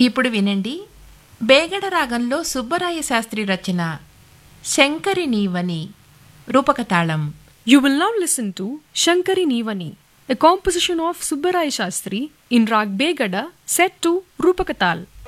ఇప్పుడు వినండి, బేగడ రాగంలో సుబ్బరాయ శాస్త్రి రచన శంకరి నీవని రూపకతాళం. You will now listen to Shankari Nivani, a composition of Subbaraya Shastri in Rag Begada set to Rupakatal.